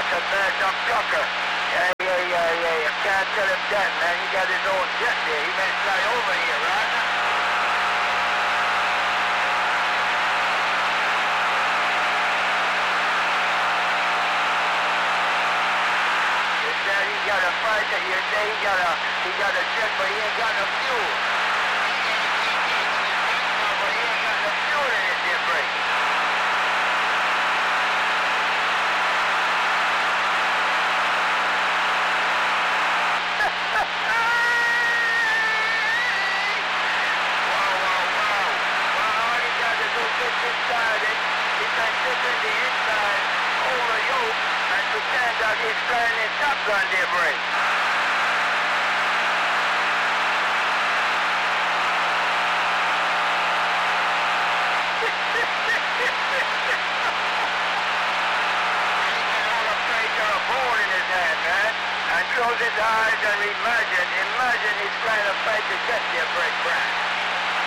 to bear some trucker. Yeah. You can't tell him that, man. He got his own jet there. He may fly over here, right? You said he got a fighter. You say he got a jet, but he ain't got no fuel. But he ain't got no fuel in his air brake. Inside it, he can sit in the inside, hold the yoke, and pretend that he's flying in Top Gun there, brake. He can hold a pressure of bone in his hand, man, and close his eyes and imagine he's flying a fighter jet there, brake, Brad.